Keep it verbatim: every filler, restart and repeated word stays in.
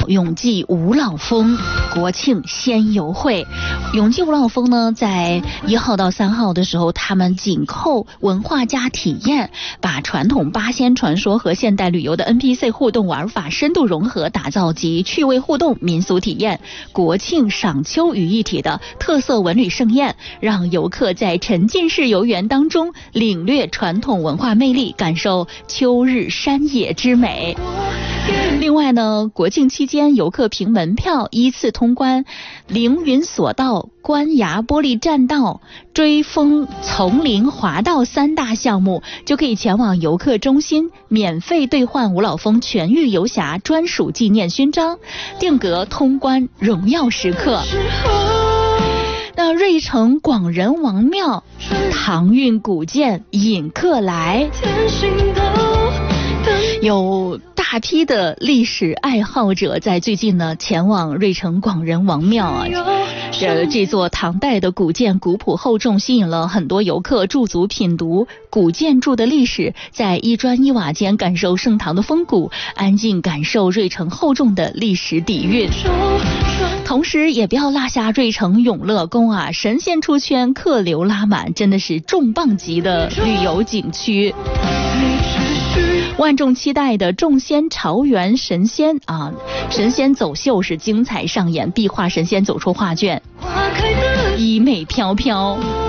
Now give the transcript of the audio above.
永济五老峰国庆先游会。永济五老峰呢，在一号到三号的时候，他们紧扣文化加体验，把传统八仙传说和现代旅游的 N P C 互动玩法深度融合，打造集趣味互动、民俗体验、国庆赏秋于一体的特色文旅盛宴，让游客在沉浸式游园当中领略传统文化魅力，感受秋日山野之美。另外呢，国庆期间游客凭门票依次通关凌云索道、官崖玻璃栈道、追风丛林滑道三大项目，就可以前往游客中心免费兑换五老峰全域游侠专属纪念勋章，定格通关荣耀时刻。那瑞城广仁王庙唐韵古建引客来，有大批的历史爱好者在最近呢前往瑞城广仁王庙啊，这这座唐代的古建古朴厚重，吸引了很多游客驻足品读古建筑的历史，在一砖一瓦间感受盛唐的风骨，安静感受瑞城厚重的历史底蕴。同时也不要落下瑞城永乐宫啊，神仙出圈，客流拉满，真的是重磅级的旅游景区。万众期待的众仙朝元神仙啊，神仙走秀是精彩上演，壁画神仙走出画卷，衣袂飘飘。